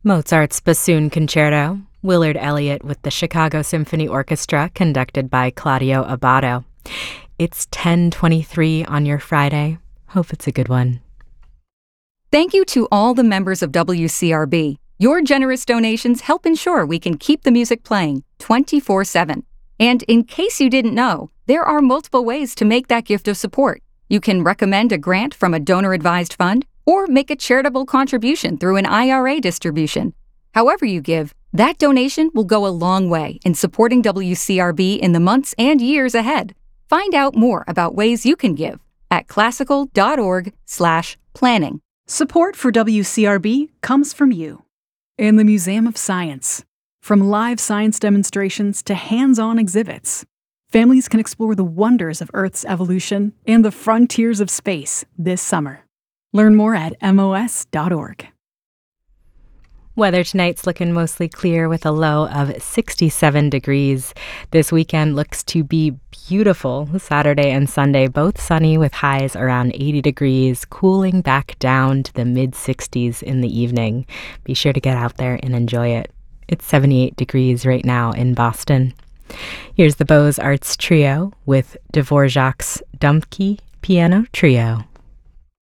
Mozart's Bassoon Concerto, Willard Elliott with the Chicago Symphony Orchestra, conducted by Claudio Abbado. It's 10:23 on your Friday. Hope it's a good one. Thank you to all the members of WCRB. Your generous donations help ensure we can keep the music playing 24/7. And in case you didn't know, there are multiple ways to make that gift of support. You can recommend a grant from a donor-advised fund or make a charitable contribution through an IRA distribution. However you give, that donation will go a long way in supporting WCRB in the months and years ahead. Find out more about ways you can give at classical.org/planning. Support for WCRB comes from you and the Museum of Science. From live science demonstrations to hands-on exhibits, families can explore the wonders of Earth's evolution and the frontiers of space this summer. Learn more at mos.org. Weather tonight's looking mostly clear with a low of 67 degrees. This weekend looks to be beautiful. Saturday and Sunday, both sunny with highs around 80 degrees, cooling back down to the mid-60s in the evening. Be sure to get out there and enjoy it. It's 78 degrees right now in Boston. Here's the Beaux Arts Trio with Dvorak's Dumke Piano Trio.